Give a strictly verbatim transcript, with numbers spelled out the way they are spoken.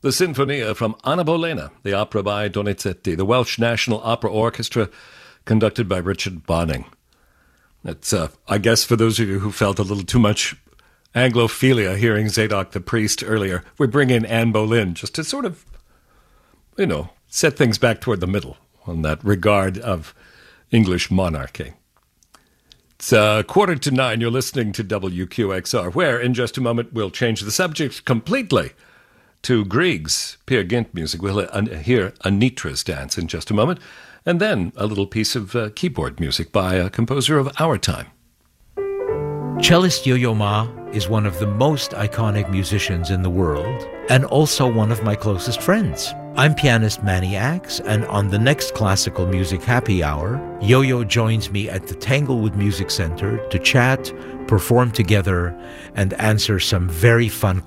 The Sinfonia from Anna Bolena, the opera by Donizetti, the Welsh National Opera Orchestra, conducted by Richard Bonning. It's, uh, I guess, for those of you who felt a little too much Anglophilia hearing Zadok the Priest earlier, we bring in Anne Boleyn just to sort of, you know, set things back toward the middle on that regard of English monarchy. It's uh, quarter to nine. You're listening to W Q X R, where in just a moment we'll change the subject completely to Grieg's Peer Gynt music. We'll uh, hear Anitra's dance in just a moment, and then a little piece of uh, keyboard music by a composer of our time. Cellist Yo-Yo Ma is one of the most iconic musicians in the world, and also one of my closest friends. I'm pianist Manny Axe, and on the next Classical Music Happy Hour, Yo-Yo joins me at the Tanglewood Music Center to chat, perform together, and answer some very fun